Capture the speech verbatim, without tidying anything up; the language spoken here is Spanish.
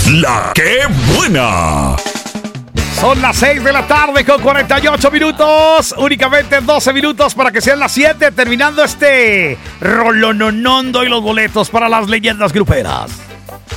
La que buena. Son las seis de la tarde con cuarenta y ocho minutos. Únicamente doce minutos para que sean las siete. Terminando este rolononondo y los boletos para las leyendas gruperas.